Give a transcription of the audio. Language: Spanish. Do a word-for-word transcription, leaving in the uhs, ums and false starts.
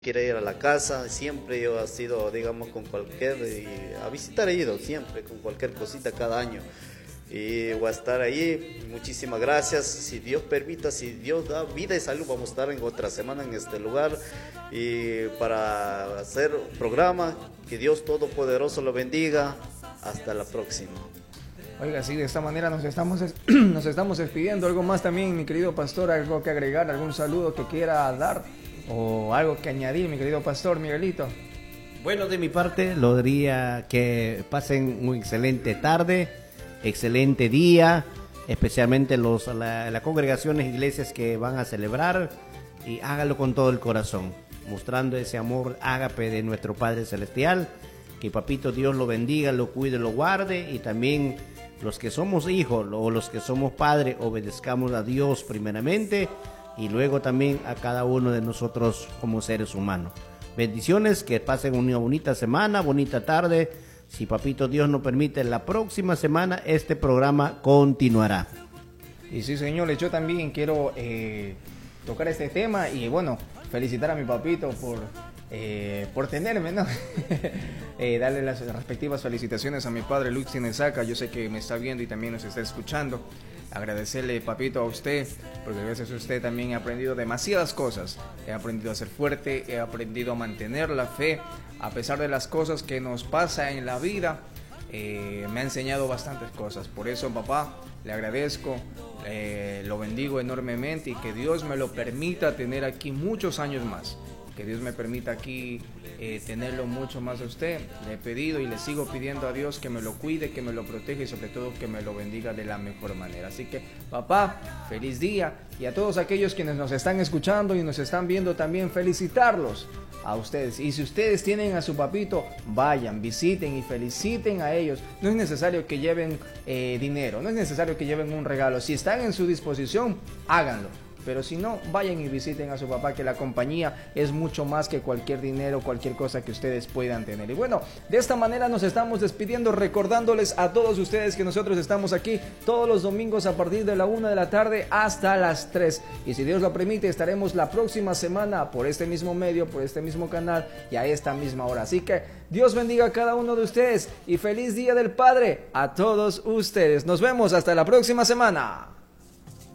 quiere ir a la casa, siempre yo he sido, digamos, con cualquier, y a visitar he ido siempre, con cualquier cosita cada año. Y voy a estar ahí, muchísimas gracias, si Dios permita, si Dios da vida y salud, vamos a estar en otra semana en este lugar y para hacer un programa, que Dios Todopoderoso lo bendiga, hasta la próxima. Oiga, sí, de esta manera nos estamos, nos estamos despidiendo. Algo más también, mi querido pastor, algo que agregar, algún saludo que quiera dar o algo que añadir, mi querido pastor Miguelito. Bueno, de mi parte, lo diría que pasen una excelente tarde, excelente día, especialmente los las la congregaciones, iglesias que van a celebrar, y hágalo con todo el corazón, mostrando ese amor ágape de nuestro Padre Celestial. Que Papito Dios lo bendiga, lo cuide, lo guarde, y también los que somos hijos o los que somos padres, obedezcamos a Dios primeramente y luego también a cada uno de nosotros como seres humanos. Bendiciones, que pasen una bonita semana, bonita tarde. Si Papito Dios nos permite, la próxima semana este programa continuará. Y sí, señores, yo también quiero eh, tocar este tema y bueno, felicitar a mi papito por, eh, por tenerme, ¿no? eh, darle las respectivas felicitaciones a mi padre Luis Inesaca. Yo sé que me está viendo y también nos está escuchando. Agradecerle, papito, a usted, porque gracias a usted también he aprendido demasiadas cosas. He aprendido a ser fuerte, he aprendido a mantener la fe, a pesar de las cosas que nos pasa en la vida. Eh, me ha enseñado bastantes cosas. Por eso, papá, le agradezco, eh, lo bendigo enormemente y que Dios me lo permita tener aquí muchos años más. Que Dios me permita aquí eh, tenerlo mucho más a usted. Le he pedido y le sigo pidiendo a Dios que me lo cuide, que me lo proteja y sobre todo que me lo bendiga de la mejor manera. Así que, papá, feliz día, y a todos aquellos quienes nos están escuchando y nos están viendo también, felicitarlos a ustedes. Y si ustedes tienen a su papito, vayan, visiten y feliciten a ellos. No es necesario que lleven eh, dinero, no es necesario que lleven un regalo. Si están en su disposición, háganlo. Pero si no, vayan y visiten a su papá, que la compañía es mucho más que cualquier dinero, cualquier cosa que ustedes puedan tener. Y bueno, de esta manera nos estamos despidiendo, recordándoles a todos ustedes que nosotros estamos aquí todos los domingos a partir de la una de la tarde hasta las tres. Y si Dios lo permite, estaremos la próxima semana por este mismo medio, por este mismo canal y a esta misma hora. Así que Dios bendiga a cada uno de ustedes y feliz Día del Padre a todos ustedes. Nos vemos hasta la próxima semana.